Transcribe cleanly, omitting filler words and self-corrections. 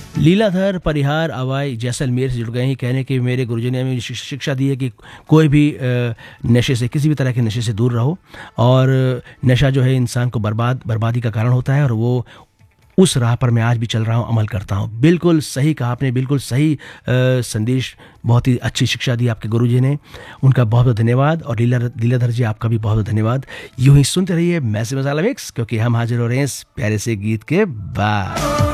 लीलाधर परिहार अवाई जैसलमेर से जुड़ गए हैं, कहने कि मेरे गुरुजी ने हमें शिक्षा दी है कि कोई भी नशे से, किसी भी तरह के नशे से दूर रहो, और नशा जो है इंसान को बर्बादी का कारण होता है, और वो उस राह पर मैं आज भी चल रहा हूँ, अमल करता हूँ। बिल्कुल सही कहा आपने, बिल्कुल सही संदेश, बहुत ही अच्छी शिक्षा दी आपके गुरुजी ने, उनका बहुत बहुत धन्यवाद। और लीलाधर जी आपका भी बहुत बहुत धन्यवाद। यूं ही सुनते रहिए मैसी मसाला मिक्स, क्योंकि हम हाजिर हो रहे हैं इस प्यारे से गीत के बाद।